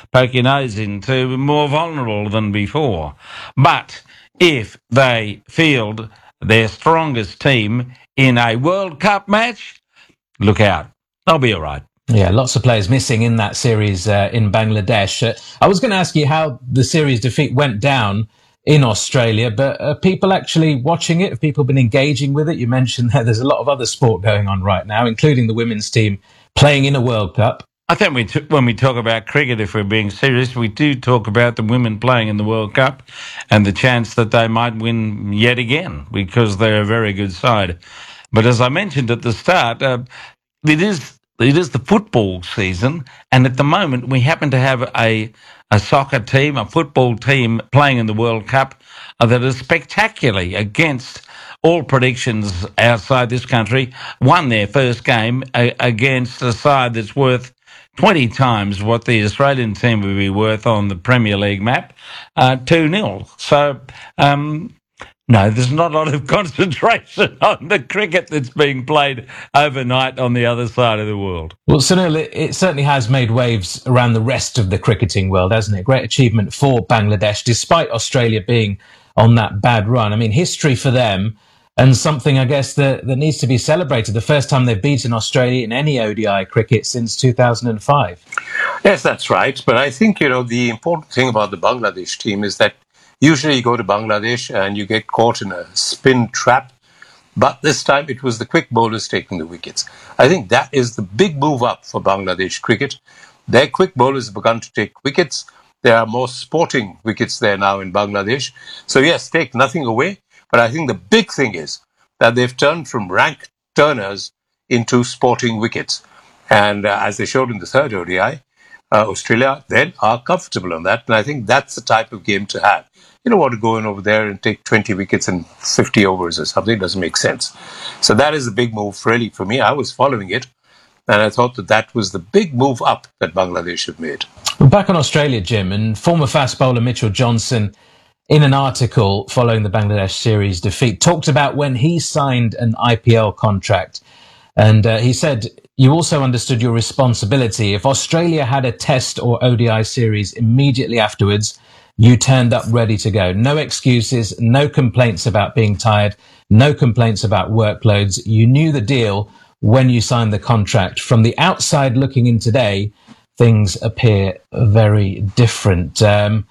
poke your nose into, more vulnerable than before. But if they field their strongest team in a World Cup match, look out. They'll be all right. Yeah, lots of players missing in that series in Bangladesh. I was going to ask you how the series defeat went down in Australia, but are people actually watching it? Have people been engaging with it? You mentioned that there's a lot of other sport going on right now, including the women's team playing in a World Cup. I think when we talk about cricket, if we're being serious, we do talk about the women playing in the World Cup and the chance that they might win yet again because they're a very good side. But as I mentioned at the start, it is the football season, and at the moment we happen to have a soccer team, a football team playing in the World Cup that is spectacularly against all predictions outside this country, won their first game against a side that's worth 20 times what the Australian team would be worth on the Premier League map, 2-0. So, no, there's not a lot of concentration on the cricket that's being played overnight on the other side of the world. Well, Sunil, it certainly has made waves around the rest of the cricketing world, hasn't it? Great achievement for Bangladesh, despite Australia being on that bad run. I mean, history for them, and something, I guess, that needs to be celebrated. The first time they've beaten Australia in any ODI cricket since 2005. Yes, that's right. But I think, the important thing about the Bangladesh team is that usually you go to Bangladesh and you get caught in a spin trap. But this time it was the quick bowlers taking the wickets. I think that is the big move up for Bangladesh cricket. Their quick bowlers have begun to take wickets. There are more sporting wickets there now in Bangladesh. So yes, take nothing away. But I think the big thing is that they've turned from rank turners into sporting wickets. And as they showed in the third ODI, Australia then are comfortable on that. And I think that's the type of game to have. You don't want to go in over there and take 20 wickets in 50 overs or something. It doesn't make sense. So that is a big move really for me. I was following it. And I thought that was the big move up that Bangladesh have made. Well, back on Australia, Jim, and former fast bowler Mitchell Johnson, in an article following the Bangladesh series defeat, talked about when he signed an IPL contract. And he said, you also understood your responsibility. If Australia had a test or ODI series immediately afterwards, you turned up ready to go. No excuses, no complaints about being tired, no complaints about workloads. You knew the deal when you signed the contract. From the outside looking in today, things appear very different.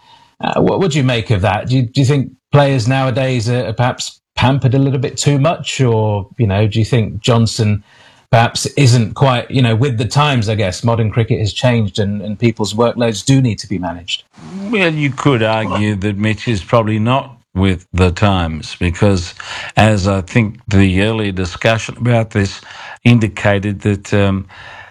What would you make of that? Do you think players nowadays are perhaps pampered a little bit too much? Or, do you think Johnson perhaps isn't quite, with the times, I guess? Modern cricket has changed and people's workloads do need to be managed. Well, you could argue that Mitch is probably not with the times because, as I think the earlier discussion about this indicated, that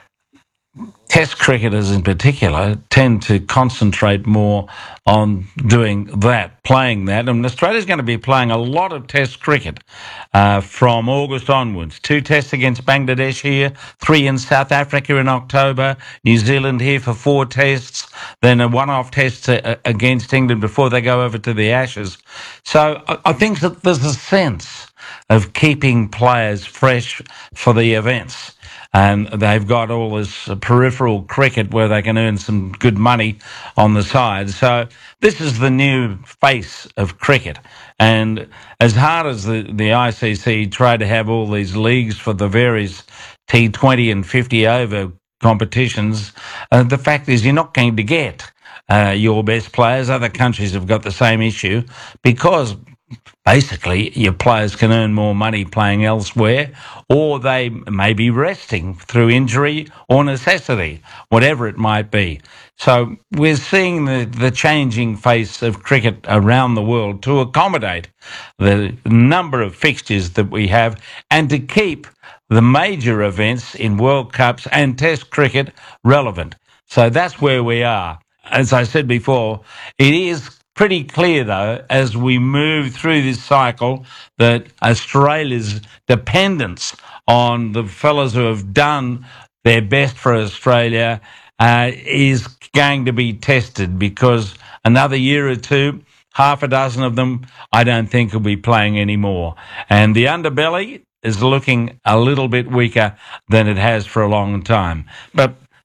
Test cricketers in particular tend to concentrate more on doing that, playing that. And Australia's going to be playing a lot of Test cricket from August onwards. 2 tests against Bangladesh here, 3 in South Africa in October, New Zealand here for 4 tests, then a one-off test against England before they go over to the Ashes. So I think that there's a sense of keeping players fresh for the events. And they've got all this peripheral cricket where they can earn some good money on the side. So this is the new face of cricket. And as hard as the ICC tried to have all these leagues for the various T20 and 50 over competitions, the fact is you're not going to get your best players. Other countries have got the same issue because basically your players can earn more money playing elsewhere, or they may be resting through injury or necessity, whatever it might be. So we're seeing the changing face of cricket around the world to accommodate the number of fixtures that we have and to keep the major events in World Cups and Test cricket relevant. So that's where we are. As I said before, it is pretty clear, though, as we move through this cycle, that Australia's dependence on the fellas who have done their best for Australia is going to be tested, because another year or two, half a dozen of them, I don't think will be playing anymore. And the underbelly is looking a little bit weaker than it has for a long time. But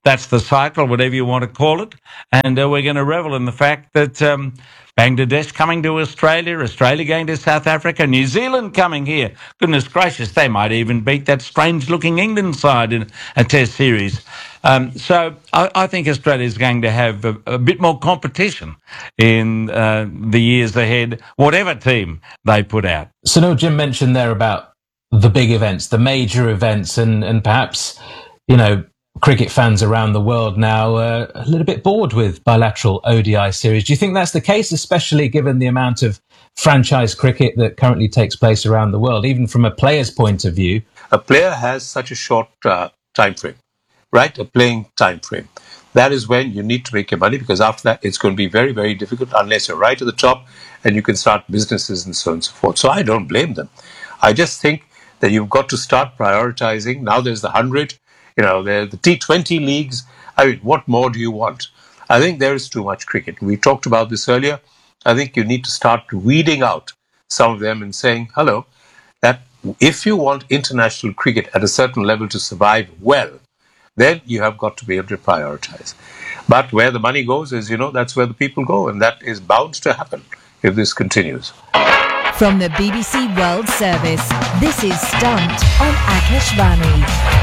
That's the cycle, whatever you want to call it. And we're going to revel in the fact that Bangladesh coming to Australia, Australia going to South Africa, New Zealand coming here. Goodness gracious, they might even beat that strange-looking England side in a Test series. So I think Australia is going to have a bit more competition in the years ahead, whatever team they put out. So, no, Jim mentioned there about the big events, the major events, and perhaps, cricket fans around the world now are a little bit bored with bilateral ODI series. Do you think that's the case, especially given the amount of franchise cricket that currently takes place around the world, even from a player's point of view? A player has such a short time frame, right? A playing time frame. That is when you need to make your money, because after that, it's going to be very, very difficult unless you're right at the top and you can start businesses and so on and so forth. So I don't blame them. I just think that you've got to start prioritizing. Now there's the 100, the T20 leagues. I mean, what more do you want? I think there is too much cricket. We talked about this earlier. I think you need to start weeding out some of them and saying, hello, that if you want international cricket at a certain level to survive well, then you have got to be able to prioritize. But where the money goes is, that's where the people go, and that is bound to happen if this continues. From the BBC World Service, this is Stumped on Akashvani.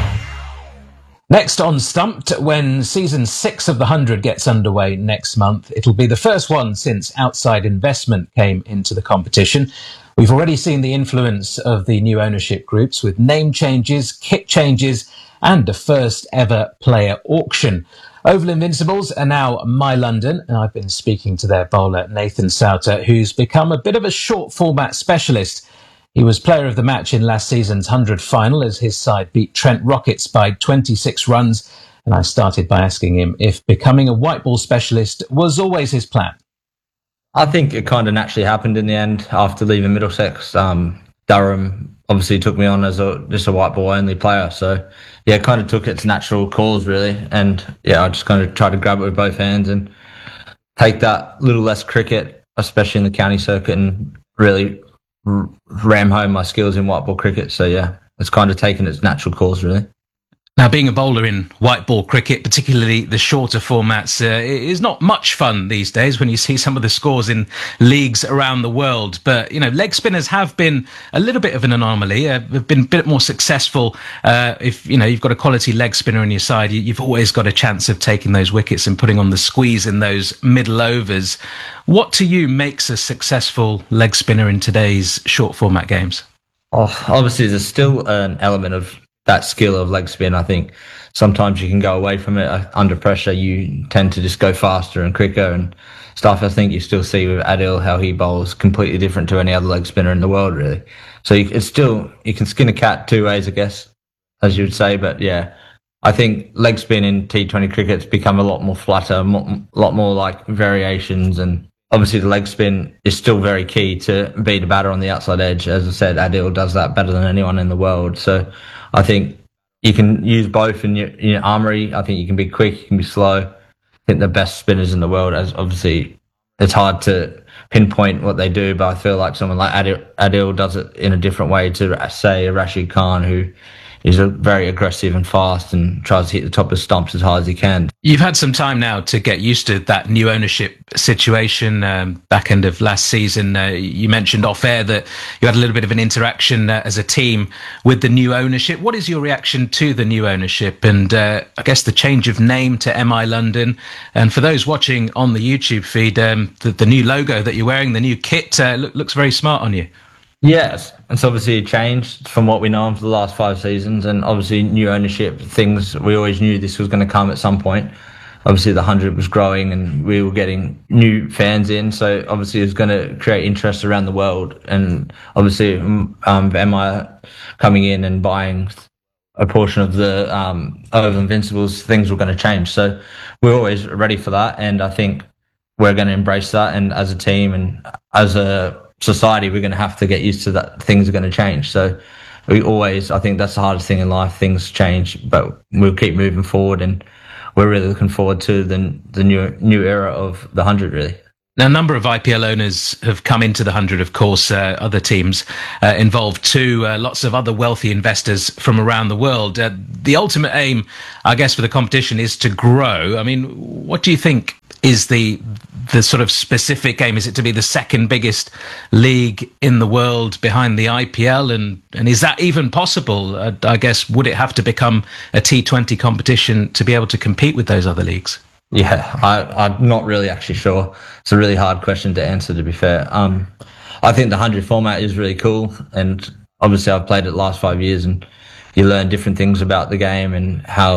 Next on Stumped, when season 6 of the 100 gets underway next month, it'll be the first one since outside investment came into the competition. We've already seen the influence of the new ownership groups with name changes, kit changes, and a first ever player auction. Oval Invincibles are now My London, and I've been speaking to their bowler Nathan Souter, who's become a bit of a short format specialist. He was player of the match in last season's 100 final as his side beat Trent Rockets by 26 runs. And I started by asking him if becoming a white ball specialist was always his plan. I think it kind of naturally happened in the end after leaving Middlesex. Durham obviously took me on as just a white ball only player. So, yeah, it kind of took its natural course, really. And, yeah, I just kind of tried to grab it with both hands and take that little less cricket, especially in the county circuit, and really ram home my skills in white ball cricket. So, yeah, it's kind of taken its natural course, really. Now, being a bowler in white ball cricket, particularly the shorter formats, is not much fun these days when you see some of the scores in leagues around the world. But, leg spinners have been a little bit of an anomaly. They've been a bit more successful. If, you've got a quality leg spinner on your side, you've always got a chance of taking those wickets and putting on the squeeze in those middle overs. What to you makes a successful leg spinner in today's short format games? Oh, obviously, there's still an element of that skill of leg spin. I think sometimes you can go away from it under pressure. You tend to just go faster and quicker and stuff. I think you still see with Adil how he bowls completely different to any other leg spinner in the world, really. So you can skin a cat two ways, I guess, as you would say. But yeah, I think leg spin in T20 cricket's become a lot more flatter, a lot more like variations, and obviously the leg spin is still very key to beat a batter on the outside edge. As I said, Adil does that better than anyone in the world. So I think you can use both in your armoury. I think you can be quick, you can be slow. I think the best spinners in the world, as obviously it's hard to pinpoint what they do, but I feel like someone like Adil does it in a different way to, say, a Rashid Khan, who is very aggressive and fast and tries to hit the top of stumps as hard as he can. You've had some time now to get used to that new ownership situation. Back end of last season, you mentioned off air that you had a little bit of an interaction as a team with the new ownership. What is your reaction to the new ownership and I guess the change of name to MI London? And for those watching on the YouTube feed, the new logo that you're wearing, the new kit, looks very smart on you. Yes, it's obviously changed from what we know for the last 5 seasons, and obviously new ownership things. We always knew this was going to come at some point. Obviously, the 100 was growing, and we were getting new fans in, so obviously it was going to create interest around the world. And obviously, MI coming in and buying a portion of the Oval Invincibles, things were going to change. So we're always ready for that, and I think we're going to embrace that. And as a team and as a society, we're going to have to get used to that. Things are going to change. So I think that's the hardest thing in life. Things change, but we'll keep moving forward, and we're really looking forward to the new era of the 100, really. Now, a number of IPL owners have come into the 100, of course, other teams involved too, lots of other wealthy investors from around the world. The ultimate aim, I guess, for the competition is to grow. I mean, what do you think is the sort of specific aim? Is it to be the second biggest league in the world behind the IPL? And is that even possible? I guess, would it have to become a T20 competition to be able to compete with those other leagues? Yeah, I'm not really actually sure. It's a really hard question to answer, to be fair. I think the 100 format is really cool. And obviously I've played it the last 5 years and you learn different things about the game and how